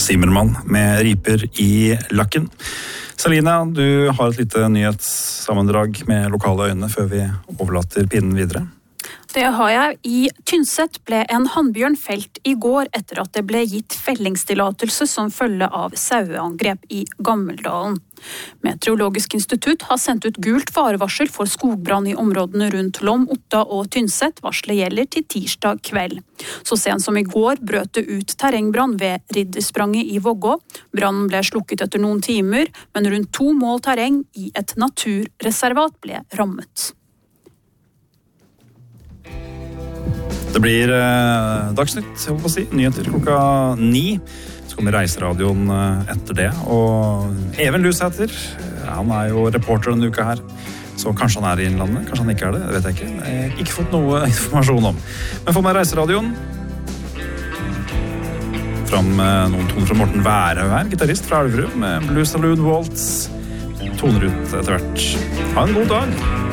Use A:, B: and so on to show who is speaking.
A: Zimmermann med riper i lakken. Salina, du har et lite nyhetssammendrag med lokale øyne før vi overlater pinnen videre.
B: Det har jeg. I Tynset ble en hannbjørn felt i går etter at det ble gitt fellingstillatelse som følge av saueangrep i Gammeldalen. Meteorologisk institutt har sendt ut gult farevarsel for skogbrann i områdene rundt Lom, Otta og Tynset. Varselet gjelder til tirsdag kveld. Så sent som i går brøt det ut terrengbrann ved Ridderspranget i Vågå. Brannen ble slukket etter noen timer, men rundt 2 mål terreng i et naturreservat ble rammet.
A: Det blir Dagsnytt, jeg håper å si, nyheter klokka 9. Så kommer Reiseradioen etter det, og Even Lusæter, han er jo reporter denne uka her, så kanskje han er i Innlandet, kanskje han ikke er det, det vet jeg ikke. Jeg har ikke fått noe informasjon om. Men få med Reiseradioen. Fram noen toner fra Morten Værhaug her, gitarist fra Elverum, med Blues Saloon Waltz, toner ut etter hvert. Ha en god dag!